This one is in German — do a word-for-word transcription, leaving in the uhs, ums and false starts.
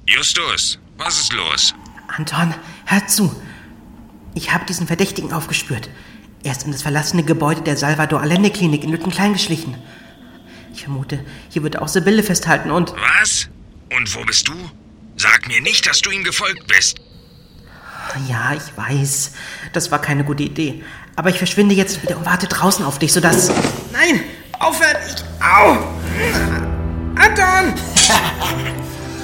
Justus, was ist los? Anton, hör zu. Ich habe diesen Verdächtigen aufgespürt. Er ist in das verlassene Gebäude der Salvador-Allende-Klinik in Lüttenklein geschlichen. Ich vermute, hier wird er auch Sibylle festhalten und... Was? Und wo bist du? Sag mir nicht, dass du ihm gefolgt bist. Ja, ich weiß. Das war keine gute Idee. Aber ich verschwinde jetzt wieder und warte draußen auf dich, sodass... Nein! Aufhören! Ich... Au! Anton!